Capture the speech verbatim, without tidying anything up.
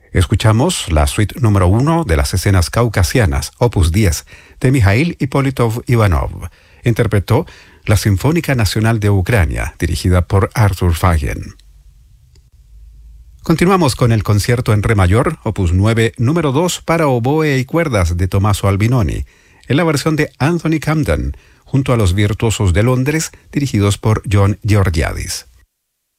Escuchamos la suite número uno de las escenas caucasianas, opus diez, de Mikhail Ippolitov Ivanov. Interpretó la Sinfónica Nacional de Ucrania, dirigida por Arthur Fagen. Continuamos con el concierto en re mayor, opus nueve, número dos, para oboe y cuerdas de Tommaso Albinoni, en la versión de Anthony Camden, junto a los Virtuosos de Londres, dirigidos por John Georgiadis.